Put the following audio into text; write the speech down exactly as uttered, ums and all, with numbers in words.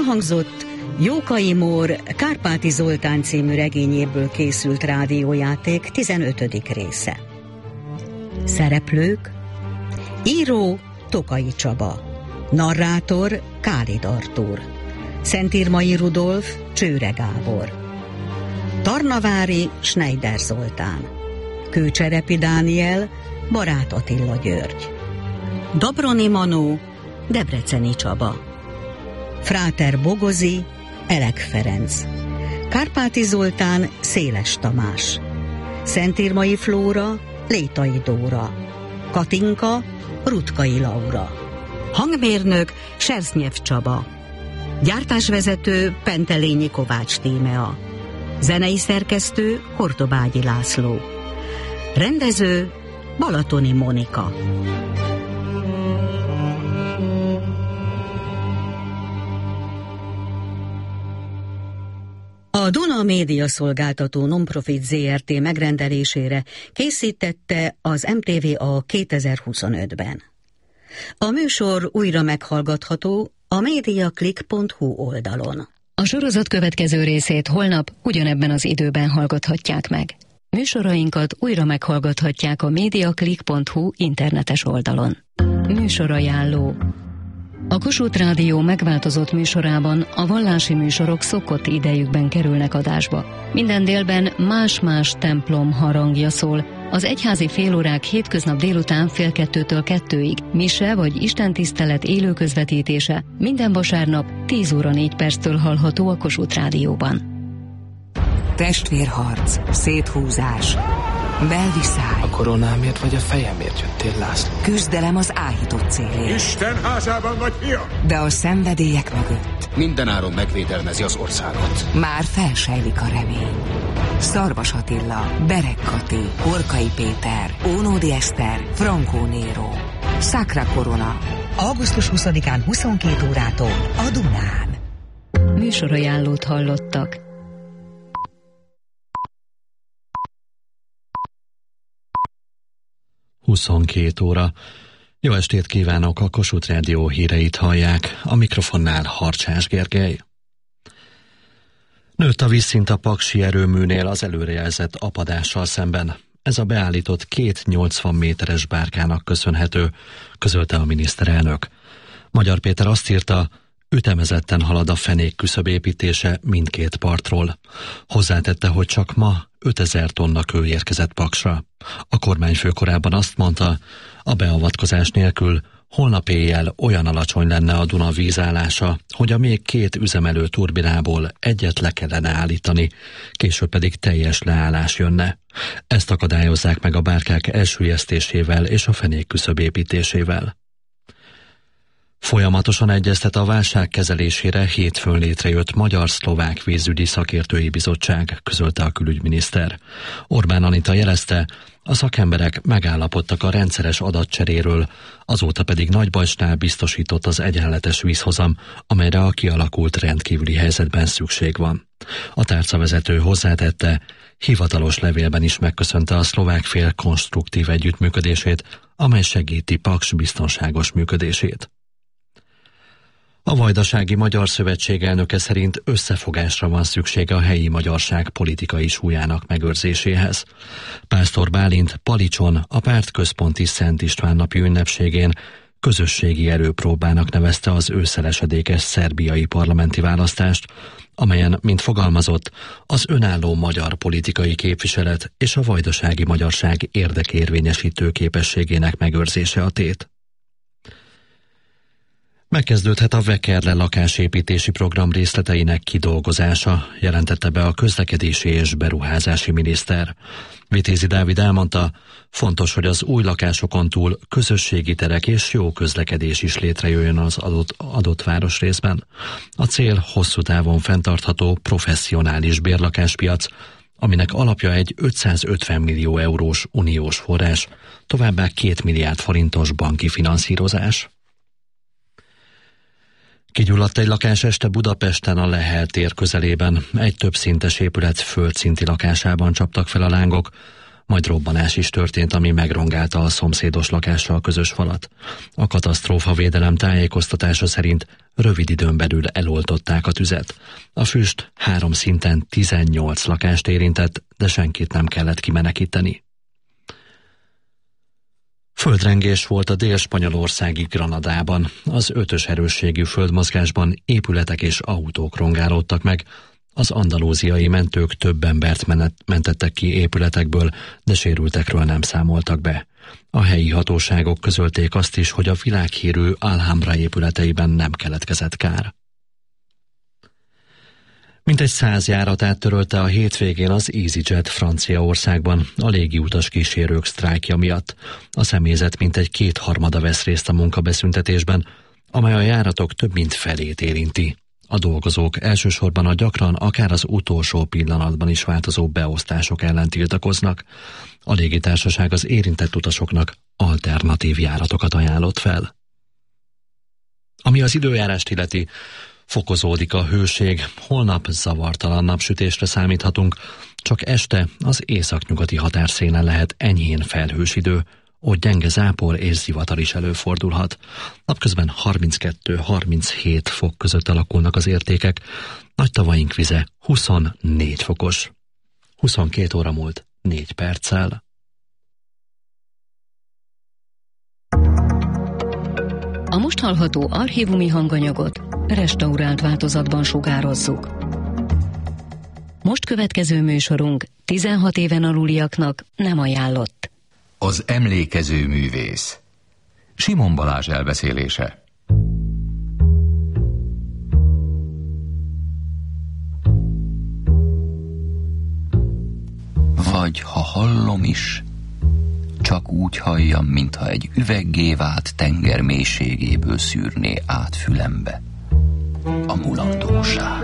Elhangzott Jókai Mór Kárpáti Zoltán című regényéből készült rádiójáték tizenötödik része. Szereplők: író Tokai Csaba, narrátor Kálid Artúr, Szentírmai Rudolf Csőre Gábor, Tarnavári Schneider Zoltán, Kőcserepi Dániel Barát Attila György, Dabroni Manó Debreceni Csaba, Fráter Bogozi Elek Ferenc, Kárpáti Zoltán Széles Tamás, Szentírmai Flóra Létai Dóra, Katinka Rutkai Laura, hangmérnök Sersznyiev Csaba, gyártásvezető Pentelényi Kovács Tímea, zenei szerkesztő Hortobágyi László, rendező Balatoni Monika. A Duna Média Szolgáltató Nonprofit zé er té megrendelésére készítette az em té vé a kétezer-huszonötben. A műsor újra meghallgatható a mediaclick pont hu oldalon. A sorozat következő részét holnap ugyanebben az időben hallgathatják meg. Műsorainkat újra meghallgathatják a mediaclick pont hu internetes oldalon. Műsorajánló. A Kossuth Rádió megváltozott műsorában a vallási műsorok szokott idejükben kerülnek adásba. Minden délben más-más templom harangja szól. Az egyházi félórák hétköznap délután fél kettőtől kettőig, mise vagy istentisztelet élő közvetítése minden vasárnap tíz óra négy perctől hallható a Kossuth Rádióban. Testvérharc, széthúzás, belviszály. A koronámért vagy a fejemért jöttél, László? Küzdelem az áhított célért. Isten házában vagy, fiam! De a szenvedélyek mögött mindenáron megvédelmezi az országot. már felsejlik a remény. Szarvas Attila, Berek Kati, Horkai Péter, Ónódi Eszter, Frankó Néró. Sacra Corona. augusztus huszadikán huszonkét órától a Dunán. Műsorajánlót hallottak. huszonkét óra. Jó estét kívánok, a Kossuth Rádió híreit hallják, a mikrofonnál Harcsás Gergely. Nőtt a vízszint a paksi erőműnél az előrejelzett apadással szemben. Ez a beállított két nyolcvan méteres bárkának köszönhető, közölte a miniszterelnök. Magyar Péter azt írta, ütemezetten halad a fenék küszöb építése mindkét partról. Hozzátette, hogy csak ma ötezer tonna kő érkezett Paksra. A kormányfő korábban azt mondta, a beavatkozás nélkül holnap éjjel olyan alacsony lenne a Duna vízállása, hogy a még két üzemelő turbinából egyet le kellene állítani, később pedig teljes leállás jönne. Ezt akadályozzák meg a bárkák elsüllyesztésével és a fenék küszöb építésével. Folyamatosan egyeztet a válság kezelésére hétfőn létrejött Magyar-Szlovák Vízügyi Szakértői Bizottság, közölte a külügyminiszter. Orbán Anita jelezte, a szakemberek megállapodtak a rendszeres adatcseréről, azóta pedig Nagybajsnál biztosított az egyenletes vízhozam, amelyre a kialakult rendkívüli helyzetben szükség van. A tárcavezető hozzátette, hivatalos levélben is megköszönte a szlovák fél konstruktív együttműködését, amely segíti Paks biztonságos működését. A Vajdasági Magyar Szövetség elnöke szerint összefogásra van szüksége a helyi magyarság politikai súlyának megőrzéséhez. Pásztor Bálint Palicson a párt központi Szent István napi ünnepségén közösségi erőpróbának nevezte az őszelesedékes szerbiai parlamenti választást, amelyen, mint fogalmazott, az önálló magyar politikai képviselet és a vajdasági magyarság érdekérvényesítő képességének megőrzése a tét. Megkezdődhet a Vekerle lakásépítési program részleteinek kidolgozása, jelentette be a közlekedési és beruházási miniszter. Vitézi Dávid elmondta, fontos, hogy az új lakásokon túl közösségi terek és jó közlekedés is létrejöjjön az adott, adott városrészben. A cél hosszú távon fenntartható, professzionális bérlakáspiac, aminek alapja egy ötszázötven millió eurós uniós forrás, továbbá két milliárd forintos banki finanszírozás. Kigyulladt egy lakás este Budapesten a Lehel tér közelében. Egy többszintes épület földszinti lakásában csaptak fel a lángok. majd robbanás is történt, ami megrongálta a szomszédos lakással közös falat. A katasztrófavédelem tájékoztatása szerint rövid időn belül eloltották a tüzet. A füst három szinten tizennyolc lakást érintett, de senkit nem kellett kimenekíteni. Földrengés volt a dél-spanyolországi Granadában. Az ötös erősségű földmozgásban épületek és autók rongálódtak meg. Az andalúziai mentők több embert mentettek ki épületekből, de sérültekről nem számoltak be. A helyi hatóságok közölték azt is, hogy a világhírű Alhambra épületeiben nem keletkezett kár. Mintegy száz járatát törölte a hétvégén az EasyJet Franciaországban a légiutas kísérők sztrájkja miatt. A személyzet mintegy kétharmada vesz részt a munkabeszüntetésben, amely a járatok több mint felét érinti. A dolgozók elsősorban a gyakran akár az utolsó pillanatban is változó beosztások ellen tiltakoznak. A légitársaság az érintett utasoknak alternatív járatokat ajánlott fel. Ami az időjárást illeti, fokozódik a hőség, holnap zavartalan napsütésre számíthatunk, csak este az északnyugati határszélen lehet enyhén felhős idő, ott gyenge zápor és zivatar is előfordulhat. Napközben harminckettő-harminchét fok között alakulnak az értékek, nagy tavaink vize huszonnégy fokos. huszonkét óra múlt négy perccel. A most hallható archívumi hanganyagot restaurált változatban sugározzuk. Most következő műsorunk tizenhat éven aluliaknak nem ajánlott. Az emlékező művész. Simon Balázs elbeszélése. Vagy ha hallom is, csak úgy halljam, mintha egy üveggé vált tenger mélységéből szűrné át fülembe a mulandóság.